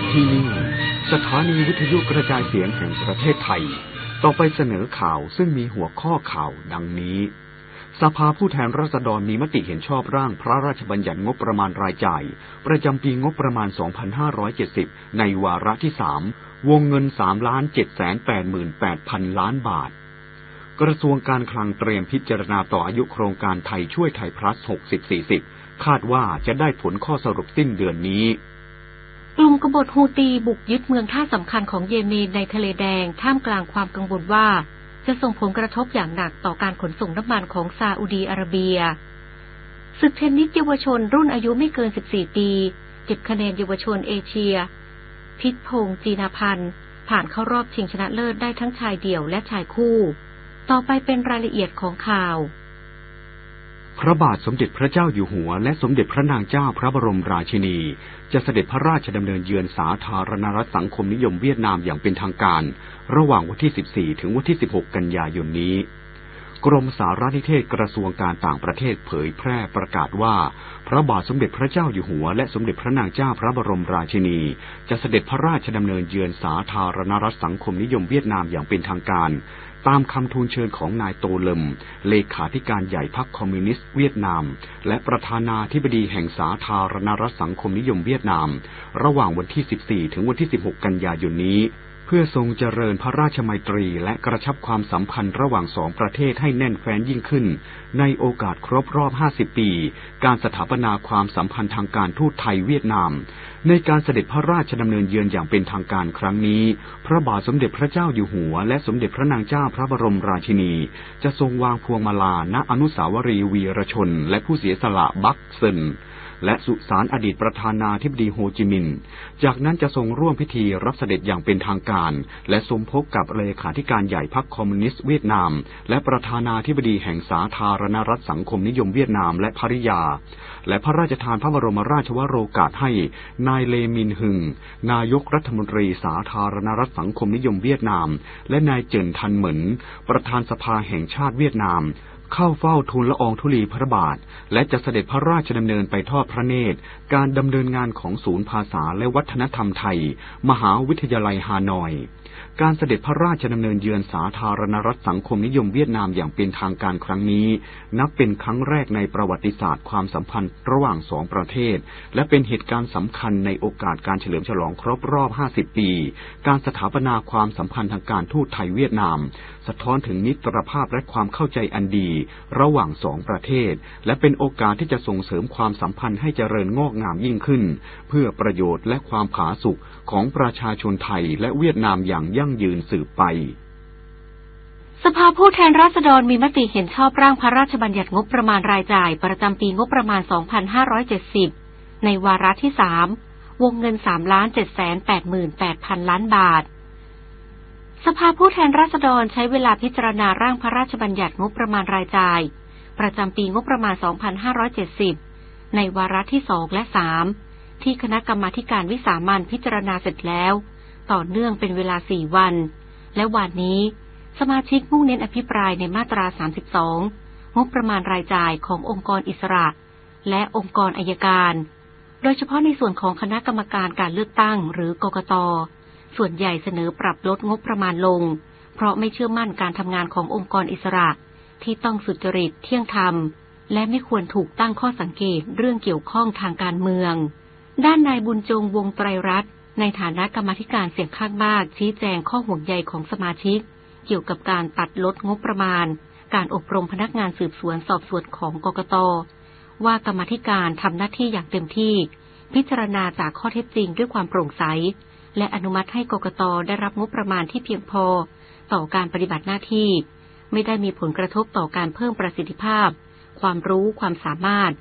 ที่นี่สถานีวิทยุกระจายเสียงแห่งประเทศไทยต่อไปเสนอข่าวซึ่งมีหัวข้อข่าวดังนี้สภาผู้แทนราษฎรมีมติเห็นชอบร่างพระราชบัญญัติงบประมาณรายจ่ายประจำปีงบประมาณ 2570 ในวาระที่ 3 วงเงิน 3,788,000 ล้านบาทกระทรวงการคลังเตรียมพิจารณาต่ออายุโครงการไทยช่วยไทยพลัส 60-40 คาดว่าจะได้ผลข้อสรุปสิ้นเดือนนี้กลุ่มกบฏฮูตีบุกยึดเมืองท่าสำคัญของเยเมนในทะเลแดงท่ามกลางความกังวลว่าจะส่งผลกระทบอย่างหนักต่อการขนส่งน้ำมันของซาอุดีอาระเบียศึกเทนนิสเยาวชนรุ่นอายุไม่เกิน 14 ปีเก็บคะแนนเยาวชนเอเชียพิษพงษ์จีนาพันธ์ผ่านเข้ารอบชิงชนะเลิศได้ทั้งชายเดี่ยวและชายคู่ต่อไปเป็นรายละเอียดของข่าวพระบาทสมเด็จพระเจ้าอยู่หัวและสมเด็จพระนางเจ้าพระบรมราชินีจะเสด็จพระราชดำเนินเยือนสาธารณรัฐสังคมนิยมเวียดนามอย่างเป็นทางการระหว่างวันที่ 14 ถึงวันที่ 16 กันยายนนี้กรมสารนิเทศกระทรวงการต่างประเทศเผยแพร่ประกาศว่าพระบาทสมเด็จพระเจ้าอยู่หัวและสมเด็จพระนางเจ้าพระบรมราชินีจะเสด็จพระราชดำเนินเยือนสาธารณรัฐสังคมนิยมเวียดนามอย่างเป็นทางการตามคำทูลเชิญของนายโตเลิมเลขาธิการใหญ่พรรคคอมมิวนิสต์เวียดนามและประธานาธิบดีแห่งสาธารณรัฐสังคมนิยมเวียดนามระหว่างวันที่ 14 ถึงวันที่ 16 กันยายนนี้เพื่อทรงเจริญพระราชมัยตรีและกระชับความสัมพันธ์ระหว่างสองประเทศให้แน่นแฟ้นยิ่งขึ้นในโอกาสครบรอบ 50 ปีการสถาปนาความสัมพันธ์ทางการทูตไทยเวียดนามในการเสด็จพระราชดำเนินเยือนอย่างเป็นทางการครั้งนี้พระบาทสมเด็จพระเจ้าอยู่หัวและสมเด็จพระนางเจ้าพระบรมราชินีจะทรงวางพวงมาลาณอนุสาวรีย์วีรชนและผู้เสียสละบักเซินและสุสานอดีตประธานาธิบดีโฮจิมินห์จากนั้นจะทรงร่วมพิธีรับเสด็จอย่างเป็นทางการและทรงพบกับเลขาธิการใหญ่พรรคคอมมิวนิสต์เวียดนามและประธานาธิบดีแห่งสาธารณรัฐสังคมนิยมเวียดนามและภริยาและพระราชทานพระบรมราชวโรกาสให้นายเลมินฮึงนายกรัฐมนตรีสาธารณรัฐสังคมนิยมเวียดนามและนายเจินทันเหมินประธานสภาแห่งชาติเวียดนามเข้าเฝ้าทูลละอองธุลีพระบาทและจะเสด็จพระราชดำเนินไปทอดพระเนตรการดำเนินงานของศูนย์ภาษาและวัฒนธรรมไทยมหาวิทยาลัยฮานอยการเสด็จพระราชดำเนินเยือนสาธารณรัฐสังคมนิยมเวียดนามอย่างเป็นทางการครั้งนี้นับเป็นครั้งแรกในประวัติศาสตร์ความสัมพันธ์ระหว่างสองประเทศและเป็นเหตุการณ์สำคัญในโอกาสการเฉลิมฉลองครบรอบ 50 ปีการสถาปนาความสัมพันธ์ทางการทูตไทยเวียดนามสะท้อนถึงมิตรภาพและความเข้าใจอันดีระหว่างสองประเทศและเป็นโอกาสที่จะส่งเสริมความสัมพันธ์ให้เจริญงอกงามยิ่งขึ้นเพื่อประโยชน์และความผาสุกของประชาชนไทยและเวียดนามอย่างยั่งยืนสืบไปสภาผู้แทนราษฎรมีมติเห็นชอบร่างพระราชบัญญัติงบประมาณรายจ่ายประจำปีงบประมาณ 2570 ในวาระที่ 3 วงเงิน 3,788,000 ล้านบาทสภาผู้แทนราษฎรใช้เวลาพิจารณาร่างพระราชบัญญัติงบประมาณรายจ่ายประจำปีงบประมาณ 2570 ในวาระที่ 2 และ 3 ที่คณะกรรมาธิการวิสามัญพิจารณาเสร็จแล้วต่อเนื่องเป็นเวลา 4 วันและวันนี้สมาชิกมุ่งเน้นอภิปรายในมาตรา 32 งบประมาณรายจ่ายขององค์กรอิสระและองค์กรอัยการโดยเฉพาะในส่วนของคณะกรรมการการเลือกตั้งหรือกกต.ส่วนใหญ่เสนอปรับลดงบประมาณลงเพราะไม่เชื่อมั่นการทำงานขององค์กรอิสระที่ต้องสุจริตเที่ยงธรรมและไม่ควรถูกตั้งข้อสังเกตเรื่องเกี่ยวข้องทางการเมืองด้านนายบุญจงวงไตรรัตน์ในฐานะกรรมาธิการเสียงข้างมากชี้แจงข้อห่วงใยของสมาชิกเกี่ยวกับการตัดลดงบประมาณการอบรมพนักงานสืบสวนสอบสวนของกกต.ว่ากรรมาธิการทำหน้าที่อย่างเต็มที่พิจารณาจากข้อเท็จจริงด้วยความโปร่งใสและอนุมัติให้กกต.ได้รับงบประมาณที่เพียงพอต่อการปฏิบัติหน้าที่ไม่ได้มีผลกระทบต่อการเพิ่มประสิทธิภาพความรู้ความสามารถ